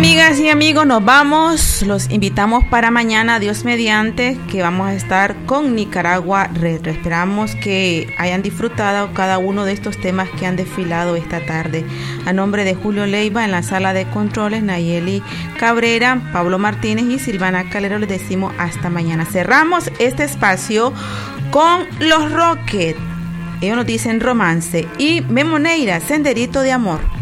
amigas y amigos, nos vamos. Los invitamos para mañana, Dios mediante, que vamos a estar con Nicaragua Retro. Esperamos que hayan disfrutado cada uno de estos temas que han desfilado esta tarde. A nombre de Julio Leiva, en la sala de controles, Nayeli Cabrera, Pablo Martínez y Silvana Calero, les decimos hasta mañana. Cerramos este espacio con los Rockets. Ellos nos dicen Romance y Memo Neira, Senderito de Amor.